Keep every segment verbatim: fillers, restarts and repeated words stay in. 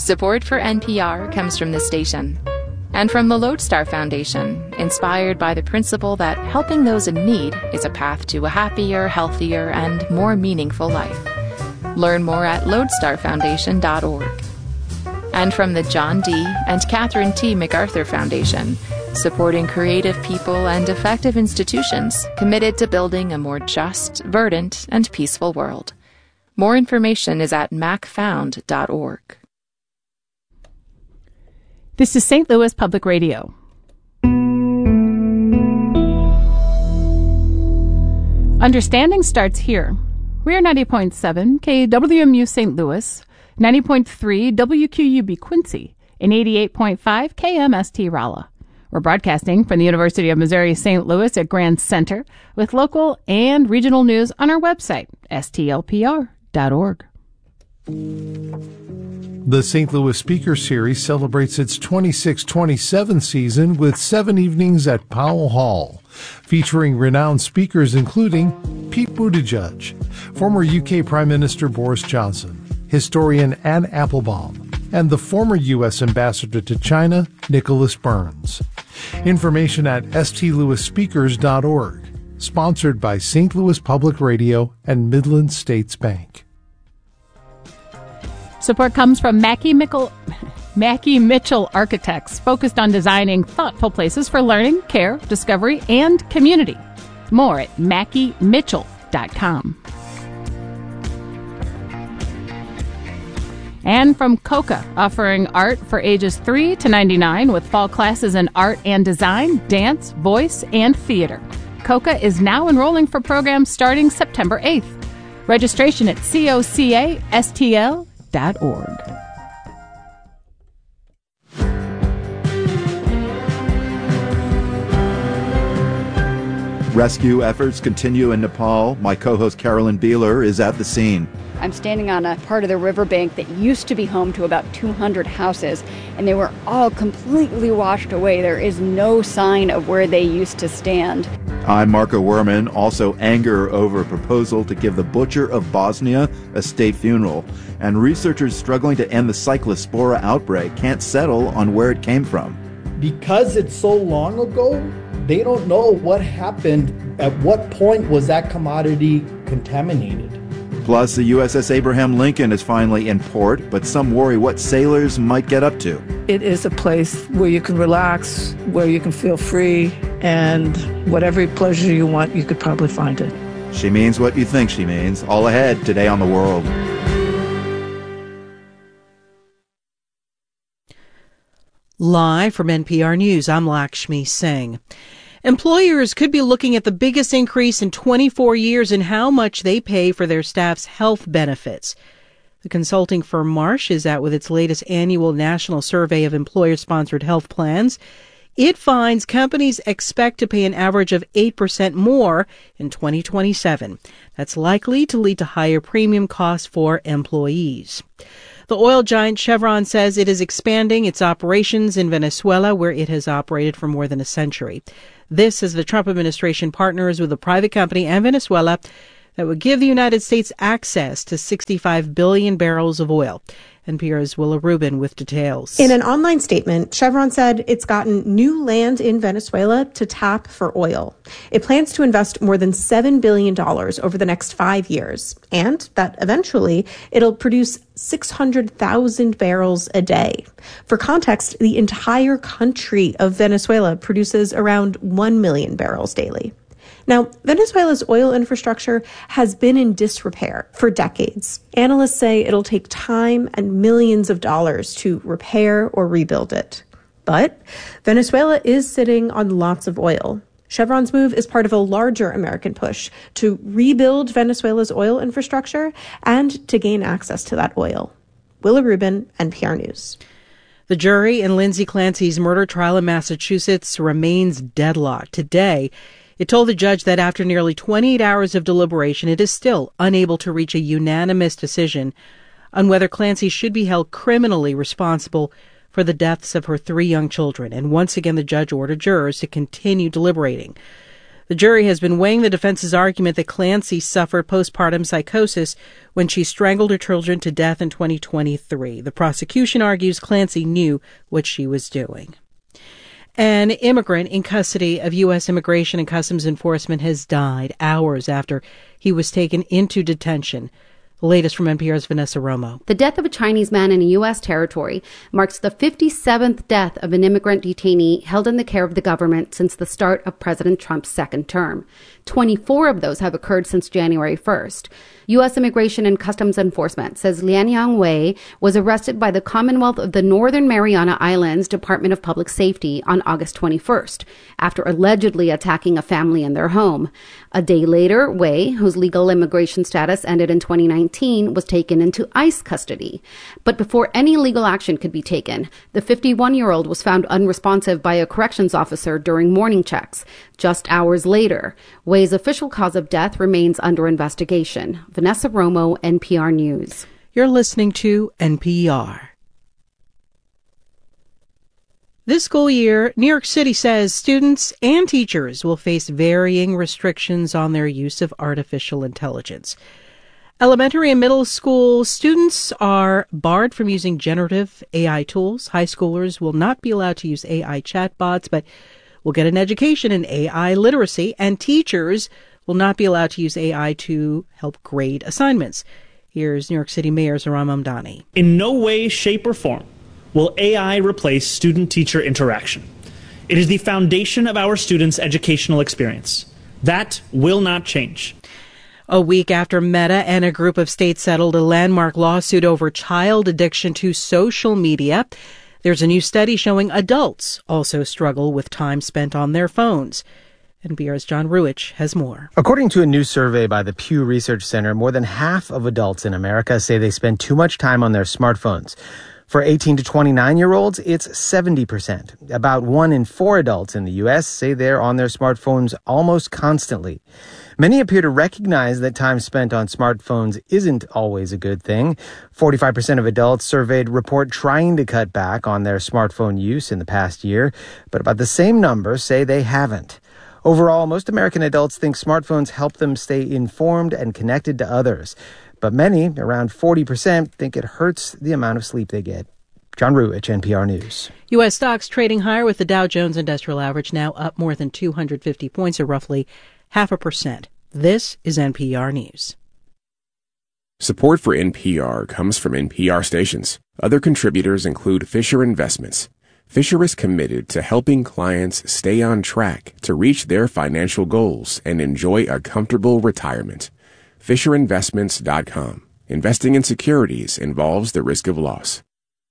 Support for N P R comes from this station and from the Lodestar Foundation, inspired by the principle that helping those in need is a path to a happier, healthier, and more meaningful life. Learn more at lodestar foundation dot org. And from the John D. and Catherine T. MacArthur Foundation, supporting creative people and effective institutions committed to building a more just, verdant, and peaceful world. More information is at mac found dot org. This is Saint Louis Public Radio. Understanding starts here. We're ninety point seven K W M U Saint Louis, ninety point three W Q U B Quincy, and eighty-eight point five K M S T Rolla. We're broadcasting from the University of Missouri Saint Louis at Grand Center with local and regional news on our website, S T L P R dot org. The Saint Louis Speaker Series celebrates its twenty-six twenty-seven season with seven evenings at Powell Hall, featuring renowned speakers including Pete Buttigieg, former U K Prime Minister Boris Johnson, historian Anne Applebaum, and the former U S Ambassador to China, Nicholas Burns. Information at S T louis speakers dot org. Sponsored by Saint Louis Public Radio and Midland States Bank. Support comes from Mackie Mickle, Mackie Mitchell Architects, focused on designing thoughtful places for learning, care, discovery, and community. More at mackie mitchell dot com. And from COCA, offering art for ages three to ninety-nine with fall classes in art and design, dance, voice, and theater. COCA is now enrolling for programs starting September eighth. Registration at coca s t l dot org. Rescue efforts continue in Nepal. My co-host Carolyn Beeler is at the scene. I'm standing on a part of the riverbank that used to be home to about two hundred houses, and they were all completely washed away. There is no sign of where they used to stand. I'm Marco Werman. Also anger over a proposal to give the Butcher of Bosnia a state funeral. And researchers struggling to end the cyclospora outbreak can't settle on where it came from. Because it's so long ago, they don't know what happened. At what point was that commodity contaminated? Plus, the U S S Abraham Lincoln is finally in port, but some worry what sailors might get up to. It is a place where you can relax, where you can feel free, and whatever pleasure you want, you could probably find it. She means what you think she means. All ahead today on The World. Live from N P R News, I'm Lakshmi Singh. Employers could be looking at the biggest increase in twenty-four years in how much they pay for their staff's health benefits. The consulting firm Marsh is out with its latest annual national survey of employer-sponsored health plans. It finds companies expect to pay an average of eight percent more in twenty twenty-seven. That's likely to lead to higher premium costs for employees. The oil giant Chevron says it is expanding its operations in Venezuela, where it has operated for more than a century. This as the Trump administration partners with a private company and Venezuela that would give the United States access to sixty-five billion barrels of oil. N P R's Willa Rubin with details. In an online statement, Chevron said it's gotten new land in Venezuela to tap for oil. It plans to invest more than seven billion dollars over the next five years, and that eventually it'll produce six hundred thousand barrels a day. For context, the entire country of Venezuela produces around one million barrels daily. Now, Venezuela's oil infrastructure has been in disrepair for decades. Analysts say it'll take time and millions of dollars to repair or rebuild it. But Venezuela is sitting on lots of oil. Chevron's move is part of a larger American push to rebuild Venezuela's oil infrastructure and to gain access to that oil. Willa Rubin, N P R News. The jury in Lindsay Clancy's murder trial in Massachusetts remains deadlocked. Today, it told the judge that after nearly twenty-eight hours of deliberation, it is still unable to reach a unanimous decision on whether Clancy should be held criminally responsible for the deaths of her three young children. And once again, the judge ordered jurors to continue deliberating. The jury has been weighing the defense's argument that Clancy suffered postpartum psychosis when she strangled her children to death in twenty twenty-three. The prosecution argues Clancy knew what she was doing. An immigrant in custody of U S Immigration and Customs Enforcement has died hours after he was taken into detention. The latest from N P R's Vanessa Romo. The death of a Chinese man in a U S territory marks the fifty-seventh death of an immigrant detainee held in the care of the government since the start of President Trump's second term. twenty-four of those have occurred since January first. U S Immigration and Customs Enforcement says Lianyang Wei was arrested by the Commonwealth of the Northern Mariana Islands Department of Public Safety on August twenty-first, after allegedly attacking a family in their home. A day later, Wei, whose legal immigration status ended in twenty nineteen, was taken into ICE custody. But before any legal action could be taken, the fifty-one-year-old was found unresponsive by a corrections officer during morning checks. Just hours later, Wei's official cause of death remains under investigation. Vanessa Romo, N P R News. You're listening to N P R. This school year, New York City says students and teachers will face varying restrictions on their use of artificial intelligence. Elementary and middle school students are barred from using generative A I tools. High schoolers will not be allowed to use A I chatbots, but will get an education in A I literacy, and teachers will not be allowed to use A I to help grade assignments. Here's New York City Mayor Zohran Mamdani. In no way, shape, or form will A I replace student-teacher interaction. It is the foundation of our students' educational experience. That will not change. A week after Meta and a group of states settled a landmark lawsuit over child addiction to social media, there's a new study showing adults also struggle with time spent on their phones. N P R's John Ruich has more. According to a new survey by the Pew Research Center, more than half of adults in America say they spend too much time on their smartphones. For eighteen to twenty-nine-year-olds, it's seventy percent. About one in four adults in the U S say they're on their smartphones almost constantly. Many appear to recognize that time spent on smartphones isn't always a good thing. forty-five percent of adults surveyed report trying to cut back on their smartphone use in the past year, but about the same number say they haven't. Overall, most American adults think smartphones help them stay informed and connected to others. But many, around forty percent, think it hurts the amount of sleep they get. John Ruich, N P R News. U S stocks trading higher with the Dow Jones Industrial Average now up more than two hundred fifty points, or roughly half a percent. This is N P R News. Support for N P R comes from N P R stations. Other contributors include Fisher Investments. Fisher is committed to helping clients stay on track to reach their financial goals and enjoy a comfortable retirement. Fisher Investments dot com. Investing in securities involves the risk of loss.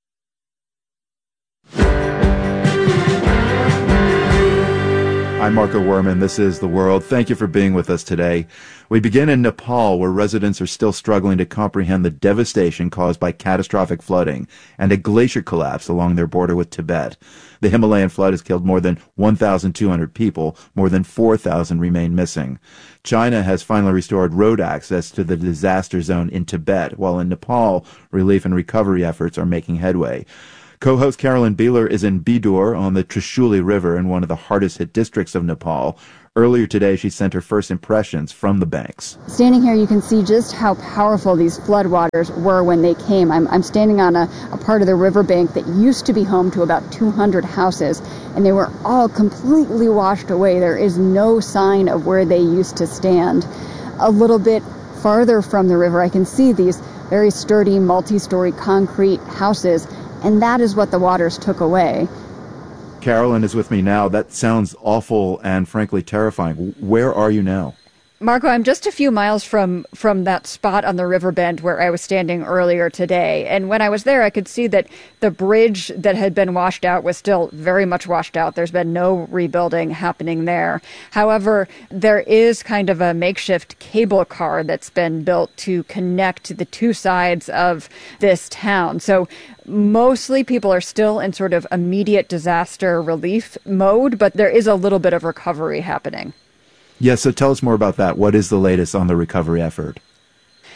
I'm Marco Werman. This is The World. Thank you for being with us today. We begin in Nepal, where residents are still struggling to comprehend the devastation caused by catastrophic flooding and a glacier collapse along their border with Tibet. The Himalayan flood has killed more than one thousand two hundred people. More than four thousand remain missing. China has finally restored road access to the disaster zone in Tibet, while in Nepal, relief and recovery efforts are making headway. Co-host Carolyn Beeler is in Bidur on the Trishuli River in one of the hardest-hit districts of Nepal. Earlier today, she sent her first impressions from the banks. Standing here, you can see just how powerful these floodwaters were when they came. I'm, I'm standing on a, a part of the riverbank that used to be home to about two hundred houses, and they were all completely washed away. There is no sign of where they used to stand. A little bit farther from the river, I can see these very sturdy, multi-story concrete houses, and that is what the waters took away. Carolyn is with me now. That sounds awful and frankly terrifying. Where are you now? Marco, I'm just a few miles from, from that spot on the river bend where I was standing earlier today. And when I was there, I could see that the bridge that had been washed out was still very much washed out. There's been no rebuilding happening there. However, there is kind of a makeshift cable car that's been built to connect the two sides of this town. So mostly people are still in sort of immediate disaster relief mode, but there is a little bit of recovery happening. Yes, so tell us more about that. What is the latest on the recovery effort?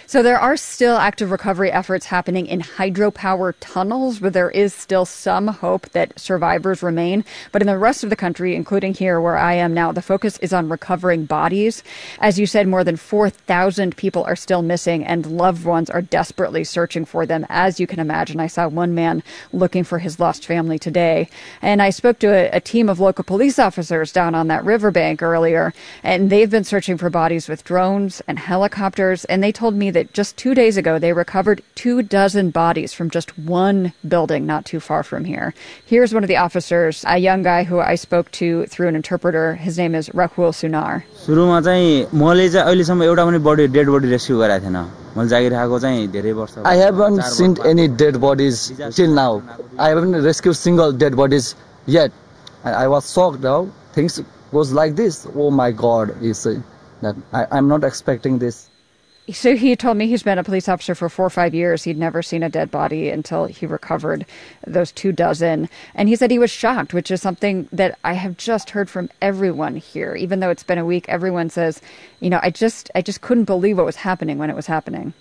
So there are still active recovery efforts happening in hydropower tunnels, but there is still some hope that survivors remain. But in the rest of the country, including here where I am now, the focus is on recovering bodies. As you said, more than four thousand people are still missing, and loved ones are desperately searching for them. As you can imagine, I saw one man looking for his lost family today. And I spoke to a, a team of local police officers down on that riverbank earlier, and they've been searching for bodies with drones and helicopters, and they told me that just two days ago, they recovered two dozen bodies from just one building not too far from here. Here's one of the officers, a young guy who I spoke to through an interpreter. His name is Rahul Sunar. सुरुमा चाहिँ मैले चाहिँ अहिलेसम्म एउटा पनि बडी dead बडी rescue गरेको थिएन मैले जागिरहेको चाहिँ धेरै वर्ष I haven't seen any dead bodies till now. I haven't rescued single dead bodies yet. I, I was shocked now. Things goes like this. Oh my God, he said that I, I'm not expecting this. So he told me he's been a police officer for four or five years. He'd never seen a dead body until he recovered those two dozen. And he said he was shocked, which is something that I have just heard from everyone here. Even though it's been a week, everyone says, you know, I just I just couldn't believe what was happening when it was happening.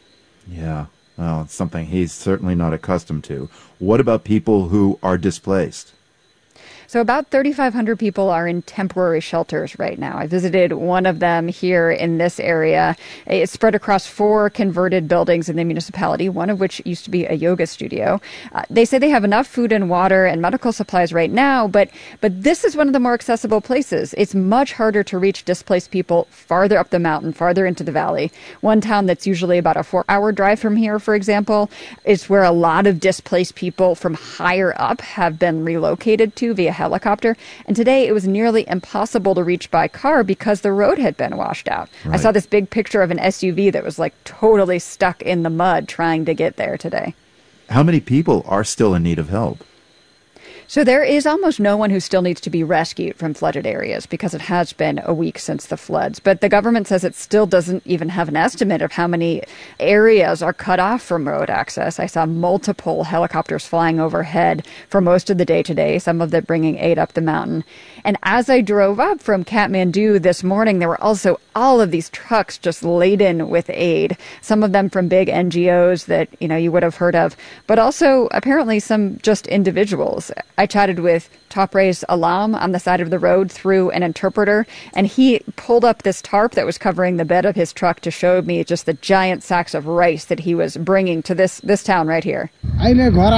Yeah, well, it's something he's certainly not accustomed to. What about people who are displaced? So about thirty-five hundred people are in temporary shelters right now. I visited one of them here in this area. It's spread across four converted buildings in the municipality, one of which used to be a yoga studio. Uh, they say they have enough food and water and medical supplies right now, but but this is one of the more accessible places. It's much harder to reach displaced people farther up the mountain, farther into the valley. One town that's usually about a four-hour drive from here, for example, is where a lot of displaced people from higher up have been relocated to via helicopter, and today it was nearly impossible to reach by car because the road had been washed out. Right. I saw this big picture of an S U V that was like totally stuck in the mud trying to get there today. How many people are still in need of help? So there is almost no one who still needs to be rescued from flooded areas because it has been a week since the floods. But the government says it still doesn't even have an estimate of how many areas are cut off from road access. I saw multiple helicopters flying overhead for most of the day today, some of them bringing aid up the mountain. And as I drove up from Kathmandu this morning, there were also all of these trucks just laden with aid, some of them from big N G Os that, you know, you would have heard of, but also apparently some just individuals. I chatted with Toprez Alam on the side of the road through an interpreter, and he pulled up this tarp that was covering the bed of his truck to show me just the giant sacks of rice that he was bringing to this this town right here. I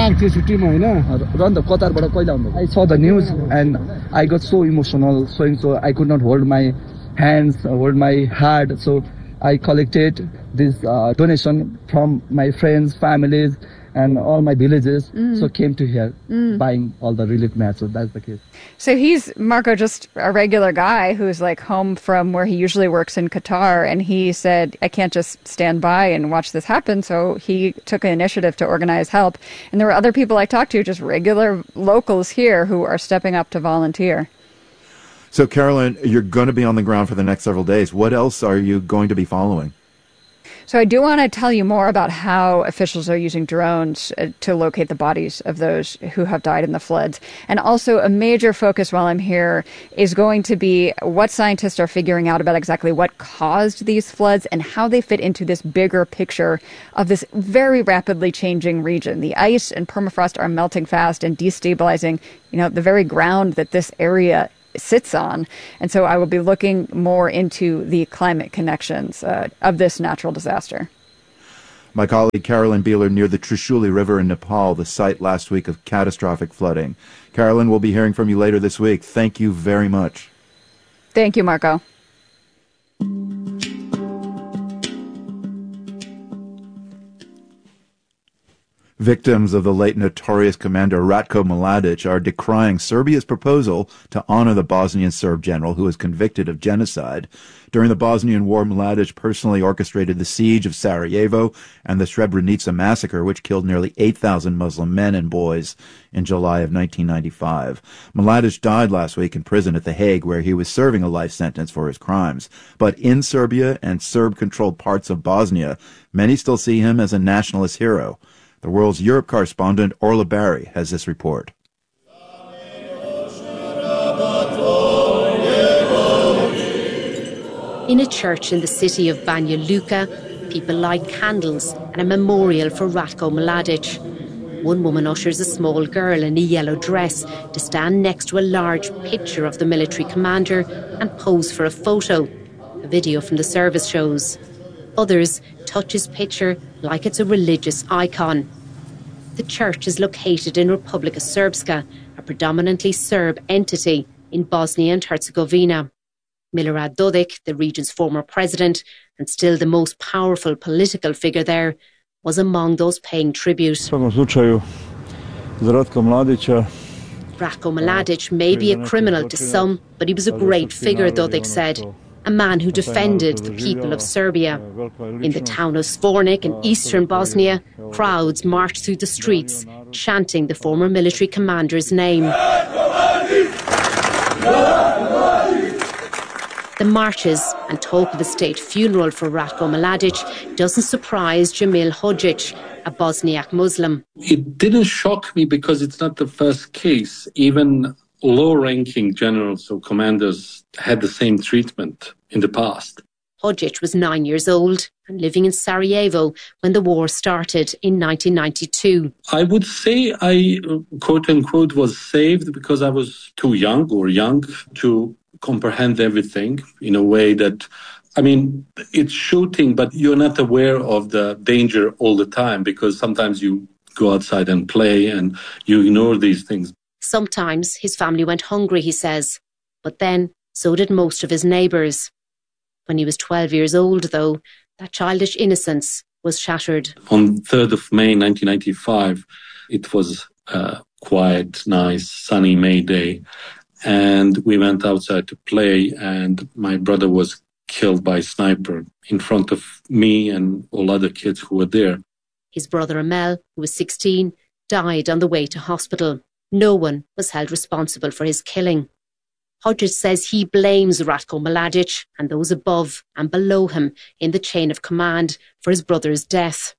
saw the news and I got so emotional, so, so I could not hold my hands, hold my heart. So I collected this uh, donation from my friends, families, and all my villages, mm. so came to here mm. buying all the relief mats. So that's the case. So he's, Marco, just a regular guy who's like home from where he usually works in Qatar, and he said, I can't just stand by and watch this happen, so he took an initiative to organize help. And there were other people I talked to, just regular locals here, who are stepping up to volunteer. So, Carolyn, you're going to be on the ground for the next several days. What else are you going to be following? So I do want to tell you more about how officials are using drones uh, to locate the bodies of those who have died in the floods. And also a major focus while I'm here is going to be what scientists are figuring out about exactly what caused these floods and how they fit into this bigger picture of this very rapidly changing region. The ice and permafrost are melting fast and destabilizing, you know, the very ground that this area sits on. And so I will be looking more into the climate connections uh, of this natural disaster. My colleague Carolyn Beeler near the Trishuli River in Nepal, the site last week of catastrophic flooding. Carolyn, we'll be hearing from you later this week. Thank you very much. Thank you, Marco. Victims of the late notorious commander Ratko Mladic are decrying Serbia's proposal to honor the Bosnian Serb general who was convicted of genocide. During the Bosnian War, Mladic personally orchestrated the siege of Sarajevo and the Srebrenica massacre, which killed nearly eight thousand Muslim men and boys in July of nineteen ninety-five. Mladic died last week in prison at The Hague, where he was serving a life sentence for his crimes. But in Serbia and Serb-controlled parts of Bosnia, many still see him as a nationalist hero. The World's Europe correspondent Orla Barry has this report. In a church in the city of Banja Luka, People light candles and a memorial for Ratko Mladic. One woman ushers a small girl in a yellow dress to stand next to a large picture of the military commander and pose for a photo. A video from the service shows. Others touch his picture like it's a religious icon. The church is located in Republika Srpska, a predominantly Serb entity in Bosnia and Herzegovina. Milorad Dodik, the region's former president and still the most powerful political figure there, was among those paying tribute. Ratko Mladic may be a criminal to some, but he was a great figure, Dodik said. A man who defended the people of Serbia. In the town of Zvornik in eastern Bosnia, crowds marched through the streets, chanting the former military commander's name. The marches and talk of a state funeral for Ratko Mladic doesn't surprise Jamil Hodžić, a Bosniak Muslim. It didn't shock me because it's not the first case. Even low-ranking generals or commanders had the same treatment in the past. Hodžić was nine years old and living in Sarajevo when the war started in nineteen ninety-two. I would say I, quote-unquote, was saved because I was too young or young to comprehend everything in a way that, I mean, it's shooting, but you're not aware of the danger all the time because sometimes you go outside and play and you ignore these things. Sometimes his family went hungry, he says, but then so did most of his neighbours. When he was twelve years old, though, that childish innocence was shattered. On the third of May nineteen ninety-five, it was a quiet, nice, sunny May day. And we went outside to play, and my brother was killed by a sniper in front of me and all other kids who were there. His brother Amel, who was sixteen, died on the way to hospital. No one was held responsible for his killing. Hodžić says he blames Ratko Mladic and those above and below him in the chain of command for his brother's death.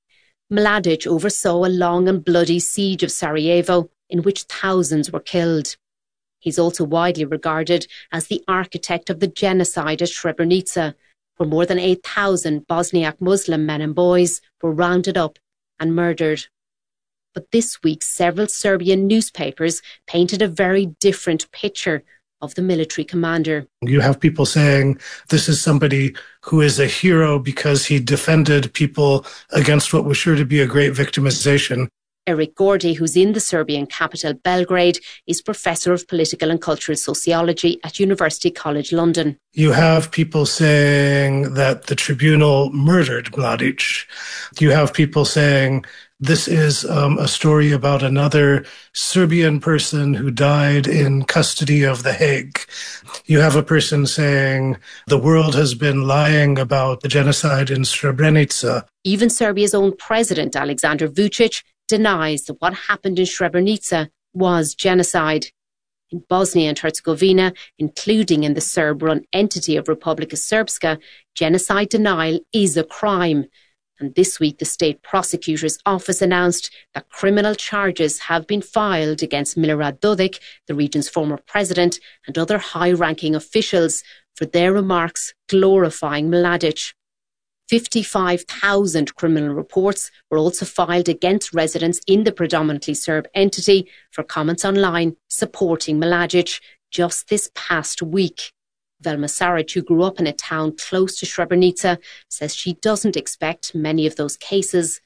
Mladic oversaw a long and bloody siege of Sarajevo in which thousands were killed. He's also widely regarded as the architect of the genocide at Srebrenica, where more than eight thousand Bosniak Muslim men and boys were rounded up and murdered. But this week, several Serbian newspapers painted a very different picture of the military commander. You have people saying this is somebody who is a hero because he defended people against what was sure to be a great victimization. Eric Gordy, who's in the Serbian capital, Belgrade, is Professor of Political and Cultural Sociology at University College London. You have people saying that the tribunal murdered Mladic. You have people saying this is um, a story about another Serbian person who died in custody of The Hague. You have a person saying the world has been lying about the genocide in Srebrenica. Even Serbia's own president, Alexander Vučić, denies that what happened in Srebrenica was genocide. In Bosnia and Herzegovina, including in the Serb-run entity of Republika Srpska, genocide denial is a crime. And this week, the state prosecutor's office announced that criminal charges have been filed against Milorad Dodik, the region's former president, and other high-ranking officials for their remarks glorifying Mladic. fifty-five thousand criminal reports were also filed against residents in the predominantly Serb entity for comments online supporting Mladic just this past week. Velma Saric, who grew up in a town close to Srebrenica, says she doesn't expect many of those cases